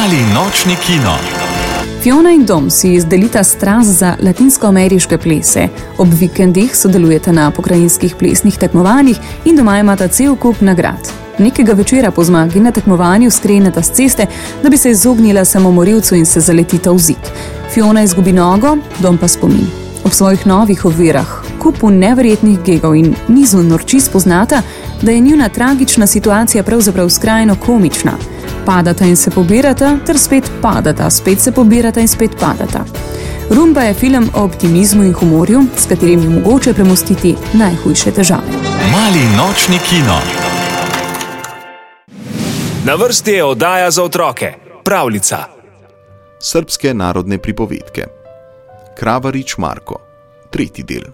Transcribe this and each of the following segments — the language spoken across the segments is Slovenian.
Mali nočni kino. Fiona in Dom si izdelita strast za latinskoameriške plese. Ob vikendih sodelujeta na pokrajinskih plesnih tekmovanjih in doma imata cel kup nagrad. Nekega večera po zmagi na tekmovanju skreneta s ceste, da bi se izognila samomorilcu in se zaletita v zid. Fiona izgubi nogo, Dom pa spomin. Ob svojih novih ovirah, kupu neverjetnih gegov in nizu norči spoznata, da je njuna tragična situacija pravzaprav skrajno komična. Padata in se pobirata, ter spet padata, spet se pobirata in spet padata. Rumba je film o optimizmu in humorju, s katerim je mogoče premostiti najhujše težave. Mali nočni kino. Na vrsti je oddaja za otroke. Pravljica. Srbske narodne pripovedke. Kravarič Marko. 3. del.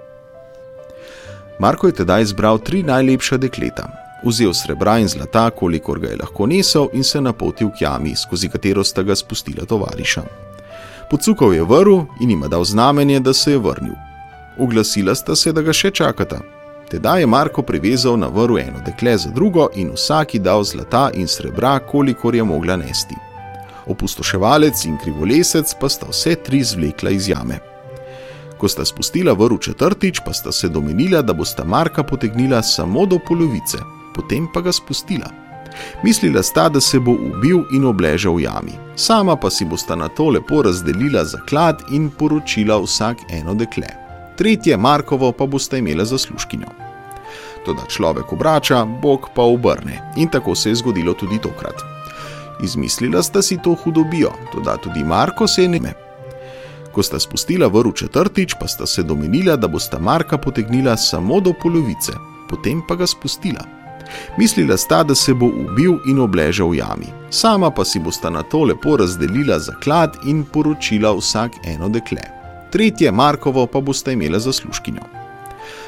Marko je tedaj izbral 3 najlepša dekleta. Vzel srebra in zlata, kolikor ga je lahko nesel, in se napotil k jami, skozi katero sta ga spustila tovariša. Pocukal je vrv in jima dal znamenje, da se je vrnil. Oglasila sta se, da ga še čakata. Tedaj je Marko privezal na vrv eno dekle za drugo in vsaki dal zlata in srebra, kolikor je mogla nesti. Opustoševalec in krivolesec pa sta vse 3 zvlekla iz jame. Ko sta spustila vrv 4., pa sta se domenila, da bosta Marka potegnila samo do polovice, potem pa ga spustila. Mislila sta, da se bo ubil in obležal v jami. Sama pa si bosta nato lepo razdelila zaklad in poročila vsak eno dekle. 3. Markovo pa bosta imela zaslužkinjo. Toda človek obrača, Bog pa obrne. In tako se je zgodilo tudi tokrat. Izmislila sta si to hudobijo, toda tudi Marko se je neme. Ko sta spustila vrv 4., pa sta se domenila, da bosta Marka potegnila samo do polovice, potem pa ga spustila. Mislila sta, da se bo ubil in obležal v jami. Sama pa si bosta nato lepo razdelila zaklad in poročila vsak eno dekle. 3. Markovo pa bosta imela zaslužkinjo.